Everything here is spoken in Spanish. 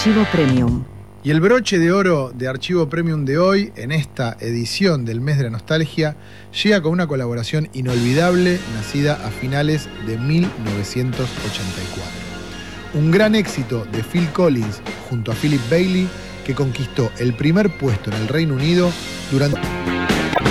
Archivo Premium. Y el broche de oro de Archivo Premium de hoy, en esta edición del Mes de la Nostalgia, llega con una colaboración inolvidable nacida a finales de 1984. Un gran éxito de Phil Collins junto a Philip Bailey, que conquistó el primer puesto en el Reino Unido durante...